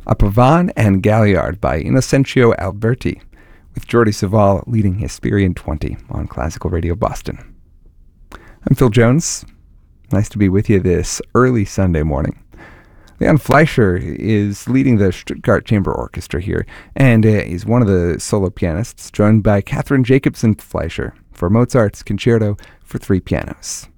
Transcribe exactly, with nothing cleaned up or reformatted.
a Pavane and Galliard by Innocentio Alberti, with Jordi Savall leading Hesperian twenty on Classical Radio Boston. I'm Phil Jones. Nice to be with you this early Sunday morning. Leon Fleischer is leading the Stuttgart Chamber Orchestra here, and uh, he's one of the solo pianists, joined by Catherine Jacobson Fleischer for Mozart's Concerto for Three Pianos.